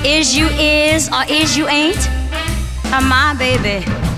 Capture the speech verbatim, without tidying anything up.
Is you is or is you ain't? Uh, my baby.